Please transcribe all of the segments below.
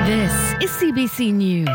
This is CBC News.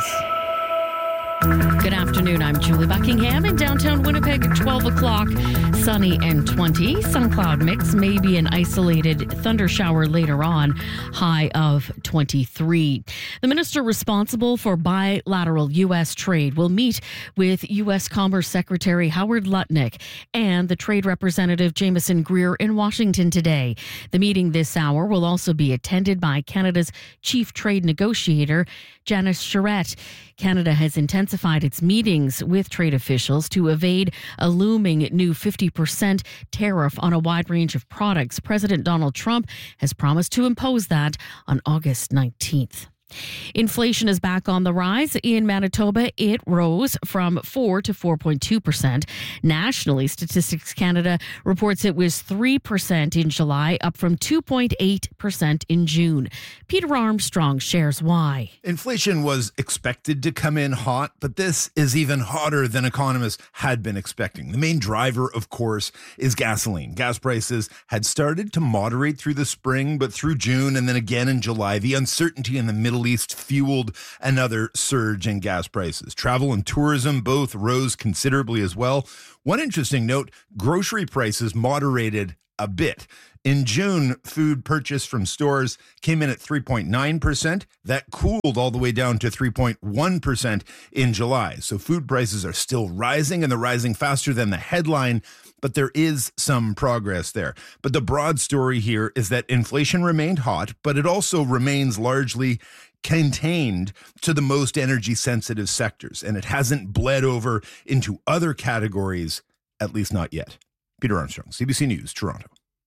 Good afternoon, I'm Julie Buckingham in downtown Winnipeg at 12 o'clock. Sunny and 20. Sun cloud mix, maybe an isolated thunder shower later on. High of 23. The minister responsible for bilateral U.S. trade will meet with U.S. Commerce Secretary Howard Lutnick and the trade representative Jameson Greer in Washington today. The meeting this hour will also be attended by Canada's chief trade negotiator, Janice Charette. Canada has intensified its meetings with trade officials to evade a looming new 50% tariff on a wide range of products. President Donald Trump has promised to impose that on August 19th. Inflation is back on the rise. In Manitoba, it rose from 4 to 4.2%. Nationally, Statistics Canada reports it was 3% in July, up from 2.8% in June. Peter Armstrong shares why. Inflation was expected to come in hot, but this is even hotter than economists had been expecting. The main driver, of course, is gasoline. Gas prices had started to moderate through the spring, but through June and then again in July, the uncertainty in the Middle East fueled another surge in gas prices. Travel and tourism both rose considerably as well. One interesting note, grocery prices moderated a bit. In June, food purchased from stores came in at 3.9%. That cooled all the way down to 3.1% in July. So food prices are still rising, and they're rising faster than the headline, but there is some progress there. But the broad story here is that inflation remained hot, but it also remains largely contained to the most energy-sensitive sectors, and it hasn't bled over into other categories, at least not yet. Peter Armstrong, CBC News, Toronto.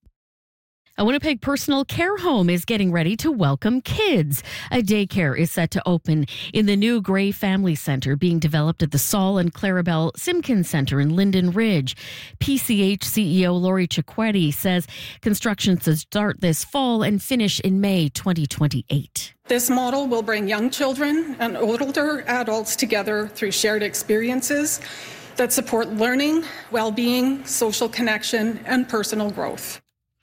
A Winnipeg personal care home is getting ready to welcome kids. A daycare is set to open in the new Gray Family Centre being developed at the Saul and Clarabelle Simpkins Centre in Linden Ridge. PCH CEO Lori Cicchetti says construction to start this fall and finish in May 2028. This model will bring young children and older adults together through shared experiences that support learning, well-being, social connection, and personal growth.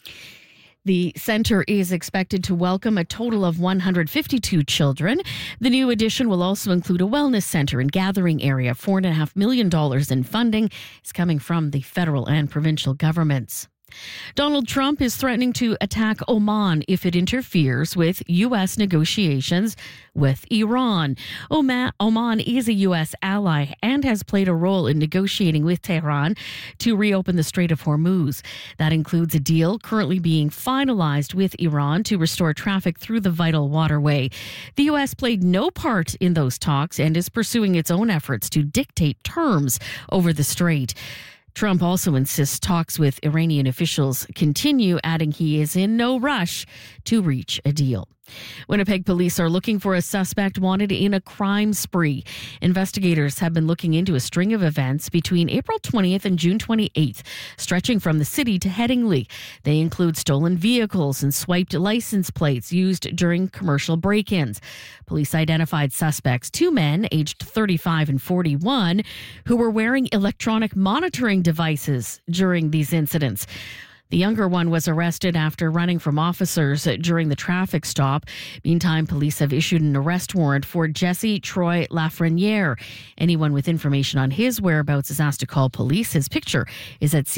The centre is expected to welcome a total of 152 children. The new addition will also include a wellness centre and gathering area. $4.5 million in funding is coming from the federal and provincial governments. Donald Trump is threatening to attack Oman if it interferes with U.S. negotiations with Iran. Oman is a U.S. ally and has played a role in negotiating with Tehran to reopen the Strait of Hormuz. That includes a deal currently being finalized with Iran to restore traffic through the vital waterway. The U.S. played no part in those talks and is pursuing its own efforts to dictate terms over the strait. Trump also insists talks with Iranian officials continue, adding he is in no rush to reach a deal. Winnipeg police are looking for a suspect wanted in a crime spree. Investigators have been looking into a string of events between April 20th and June 28th, stretching from the city to Headingley. They include stolen vehicles and swiped license plates used during commercial break-ins. Police identified suspects, two men aged 35 and 41, who were wearing electronic monitoring devices during these incidents. The younger one was arrested after running from officers during the traffic stop. Meantime, police have issued an arrest warrant for Jesse Troy Lafreniere. Anyone with information on his whereabouts is asked to call police. His picture is at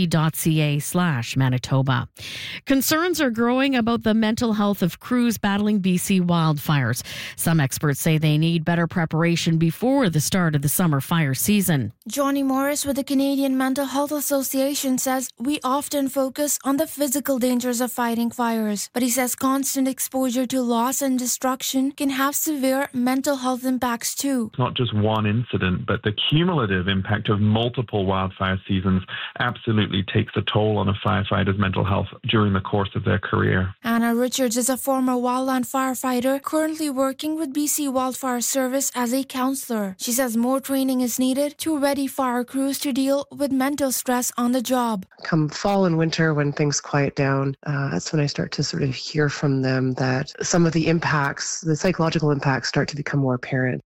cbc.ca/Manitoba. Concerns are growing about the mental health of crews battling BC wildfires. Some experts say they need better preparation before the start of the summer fire season. Johnny Morris with the Canadian Mental Health Association says we often focus on the physical dangers of fighting fires, but he says constant exposure to loss and destruction can have severe mental health impacts too. It's not just one incident, but the cumulative impact of multiple wildfire seasons absolutely takes a toll on a firefighter's mental health during the course of their career. Anna Richards is a former wildland firefighter currently working with BC Wildfire Service as a counselor. She says more training is needed to ready fire crews to deal with mental stress on the job. Come fall and winter, when things quiet down, that's when I start to sort of hear from them that some of the impacts, the psychological impacts, start to become more apparent.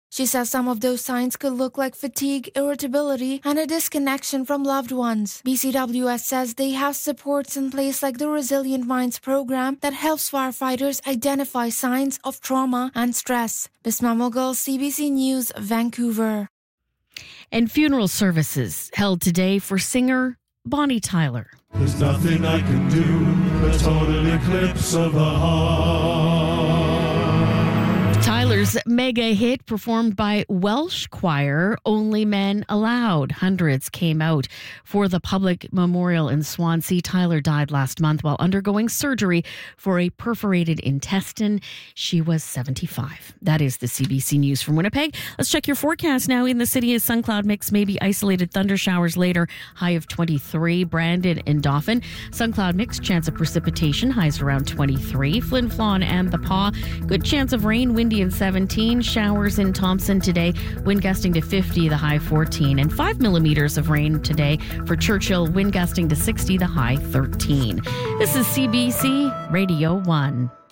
She says some of those signs could look like fatigue, irritability, and a disconnection from loved ones. BCWS says they have supports in place like the Resilient Minds program that helps firefighters identify signs of trauma and stress. Bisma Mughal, CBC News, Vancouver. And funeral services held today for singer Bonnie Tyler. There's nothing I can do, a total eclipse of the heart. Tyler's mega hit performed by Welsh choir, Only Men Allowed. Hundreds came out for the public memorial in Swansea. Tyler died last month while undergoing surgery for a perforated intestine. She was 75. That is the CBC News from Winnipeg. Let's check your forecast now. In the city, a sun cloud mix, maybe isolated thunder showers later. High of 23. Brandon and Dauphin. Sun cloud mix, chance of precipitation. Highs around 23. Flin Flon and The Paw. Good chance of rain, windy and 17. Showers in Thompson today. Wind gusting to 50, the high 14. And 5 millimeters of rain today for Churchill. Wind gusting to 60, the high 13. This is CBC Radio 1.